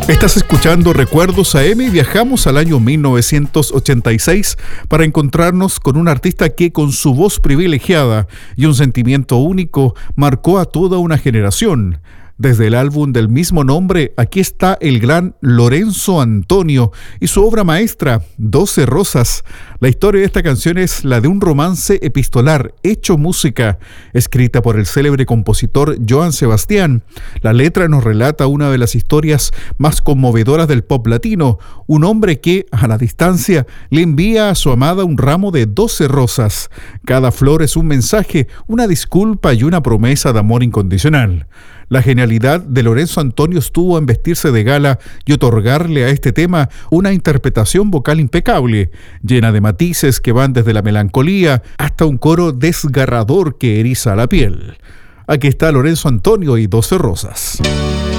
Estás escuchando Recuerdos AM y viajamos al año 1986 para encontrarnos con un artista que con su voz privilegiada y un sentimiento único marcó a toda una generación. Desde el álbum del mismo nombre, aquí está el gran Lorenzo Antonio y su obra maestra, 12 Rosas. La historia de esta canción es la de un romance epistolar hecho música, escrita por el célebre compositor Joan Sebastián. La letra nos relata una de las historias más conmovedoras del pop latino, un hombre que, a la distancia, le envía a su amada un ramo de 12 rosas. Cada flor es un mensaje, una disculpa y una promesa de amor incondicional. La genialidad de Lorenzo Antonio estuvo en vestirse de gala y otorgarle a este tema una interpretación vocal impecable, llena de matices que van desde la melancolía hasta un coro desgarrador que eriza la piel. Aquí está Lorenzo Antonio y 12 Rosas.